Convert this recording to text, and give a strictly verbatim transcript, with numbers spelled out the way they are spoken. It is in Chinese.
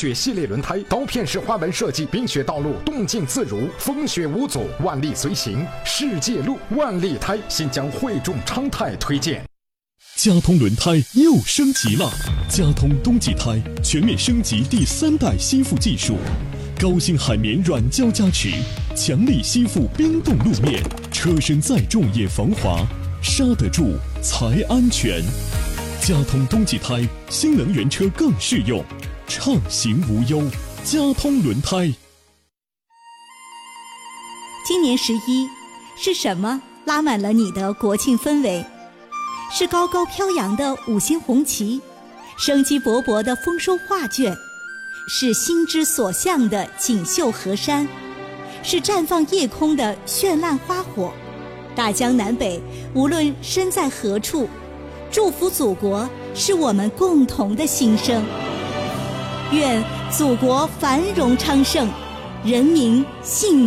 雪系列轮胎，刀片式花纹设计，冰雪道路动静自如，风雪无阻，万里随行。世界路万利胎，新疆汇众昌泰推荐。 佳通轮胎又升级了，佳通冬季胎全面升级第三代吸附技术，高性海绵软胶加持，强力吸附冰冻路面，车身再重也防滑，刹得住才安全。佳通冬季胎，新能源车更适用，畅行无忧。佳通轮胎。 今年十一是什么拉满了你的国庆氛围？是高高飘扬的五星红旗，生机勃勃的丰收画卷，是心之所向的锦绣河山，是绽放夜空的绚烂花火。大江南北，无论身在何处，祝福祖国是我们共同的心声。愿祖国繁荣昌盛，人民幸福。